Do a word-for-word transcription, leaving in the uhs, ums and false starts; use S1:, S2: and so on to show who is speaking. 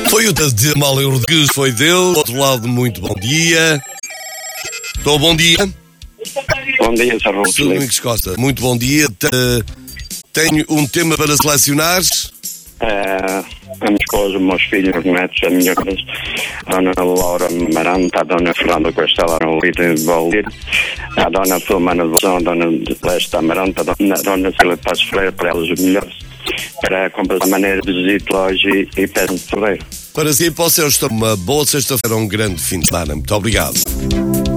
S1: Foi o de Amália Rodrigues, foi dele. Do outro lado, muito bom dia. Estou, bom dia.
S2: Bom dia, Sr. Raul
S1: Sou Domingos Costa. Muito bom dia. Tenho um tema para selecionares.
S2: Uh, a minha esposa, os meus filhos, os netos, a minha coisa, a dona Laura Maranta, a dona Fernanda Costela Arolita de Valdir, a dona Filomena de Bolsão, a dona Leste Amaranta, a dona, a dona Cília Passos Freire, para elas os melhores, para a compra da maneira de visite hoje e peço de fevereiro.
S1: Para si, para os seus, uma boa sexta-feira, um grande fim de semana. Muito obrigado.